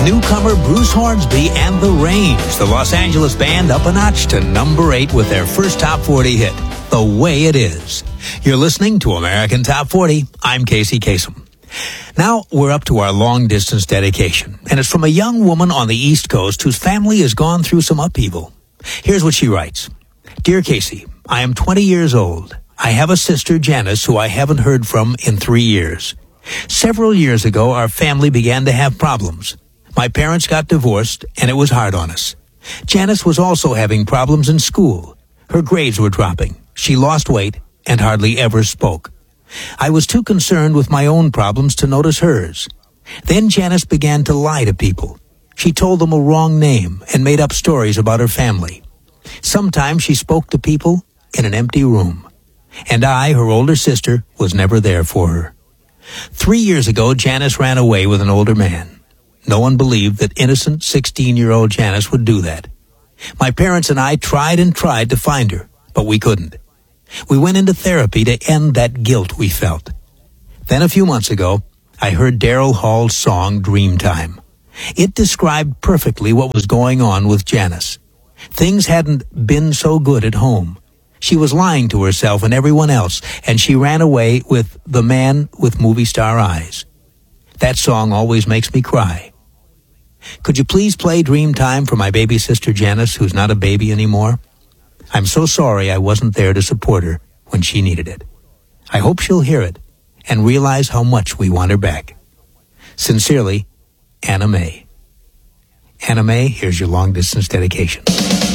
Newcomer Bruce Hornsby and The Range, the Los Angeles band, up a notch to number 8 with their first Top 40 hit, The Way It Is. You're listening to American Top 40. I'm Casey Kasem. Now we're up to our long-distance dedication, and it's from a young woman on the East Coast whose family has gone through some upheaval. Here's what she writes. Dear Casey, I am 20 years old. I have a sister, Janice, who I haven't heard from in 3 years. Several years ago, our family began to have problems. My parents got divorced, and it was hard on us. Janice was also having problems in school. Her grades were dropping. She lost weight and hardly ever spoke. I was too concerned with my own problems to notice hers. Then Janice began to lie to people. She told them a wrong name and made up stories about her family. Sometimes she spoke to people in an empty room. And I, her older sister, was never there for her. 3 years ago, Janice ran away with an older man. No one believed that innocent 16-year-old Janice would do that. My parents and I tried and tried to find her, but we couldn't. We went into therapy to end that guilt we felt. Then a few months ago, I heard Daryl Hall's song, Dreamtime. It described perfectly what was going on with Janice. Things hadn't been so good at home. She was lying to herself and everyone else, and she ran away with the man with movie star eyes. That song always makes me cry. Could you please play Dreamtime for my baby sister Janice, who's not a baby anymore? I'm so sorry I wasn't there to support her when she needed it. I hope she'll hear it and realize how much we want her back. Sincerely, Anna Mae. Anna Mae, here's your long-distance dedication.